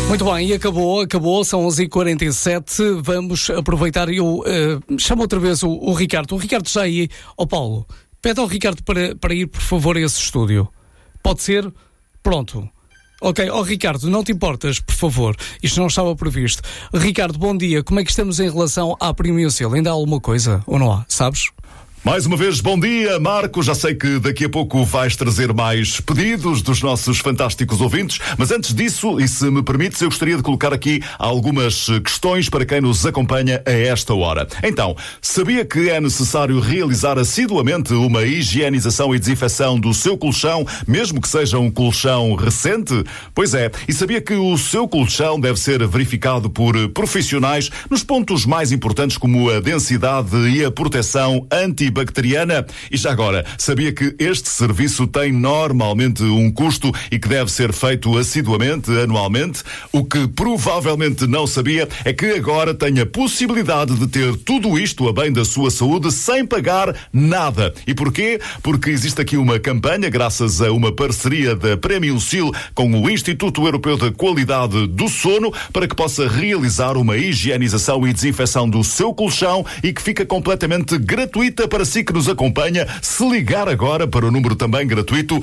Muito bem, e acabou, são 11h47, vamos aproveitar e eu chamo outra vez o Ricardo. O Ricardo já aí, Paulo, pede ao Ricardo para ir, por favor, a esse estúdio. Pode ser? Pronto. Ok, Ricardo, não te importas, por favor, isto não estava previsto. Ricardo, bom dia, como é que estamos em relação à Premium Seal? Ainda há alguma coisa ou não há, sabes? Mais uma vez, bom dia, Marco. Já sei que daqui a pouco vais trazer mais pedidos dos nossos fantásticos ouvintes, mas antes disso, e se me permites, eu gostaria de colocar aqui algumas questões para quem nos acompanha a esta hora. Então, sabia que é necessário realizar assiduamente uma higienização e desinfecção do seu colchão, mesmo que seja um colchão recente? Pois é, e sabia que o seu colchão deve ser verificado por profissionais nos pontos mais importantes, como a densidade e a proteção antibacteriana? E já agora, sabia que este serviço tem normalmente um custo e que deve ser feito assiduamente, anualmente? O que provavelmente não sabia é que agora tem a possibilidade de ter tudo isto a bem da sua saúde sem pagar nada. E porquê? Porque existe aqui uma campanha, graças a uma parceria da Premium Seal com o Instituto Europeu da Qualidade do Sono, para que possa realizar uma higienização e desinfecção do seu colchão e que fica completamente gratuita para si que nos acompanha, se ligar agora para o número também gratuito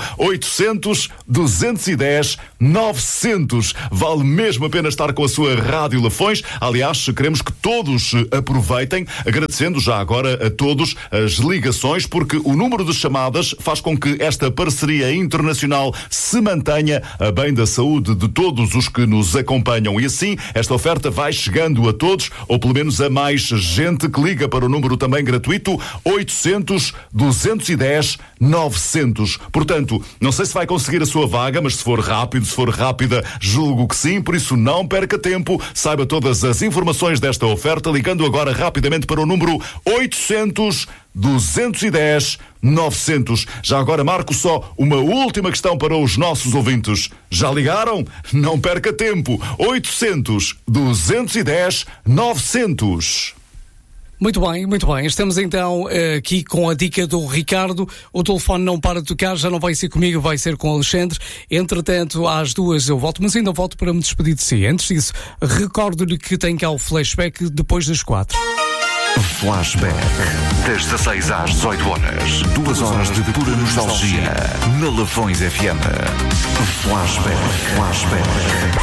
800-210-900. Vale mesmo a pena estar com a sua Rádio Lafões. Aliás, queremos que todos aproveitem, agradecendo já agora a todos as ligações, porque o número de chamadas faz com que esta parceria internacional se mantenha a bem da saúde de todos os que nos acompanham. E assim, esta oferta vai chegando a todos, ou pelo menos a mais gente que liga para o número também gratuito 800-210-900. Portanto, não sei se vai conseguir a sua vaga, mas se for rápido, se for rápida, julgo que sim, por isso não perca tempo. Saiba todas as informações desta oferta ligando agora rapidamente para o número 800-210-900. Já agora marco só uma última questão para os nossos ouvintes. Já ligaram? Não perca tempo. 800-210-900. Muito bem. Estamos então aqui com a dica do Ricardo. O telefone não para de tocar, já não vai ser comigo, vai ser com o Alexandre. Entretanto, às 2 eu volto, mas ainda volto para me despedir de si. Antes disso, recordo-lhe que tem cá o flashback depois das 4. Flashback. Das 16 às 18 horas. 2 horas de pura nostalgia. Na Lafões FM. Flashback.